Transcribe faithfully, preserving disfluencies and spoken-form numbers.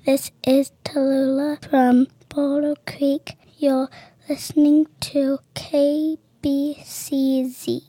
This is Tallulah from Boulder Creek. You're listening to K B C Z.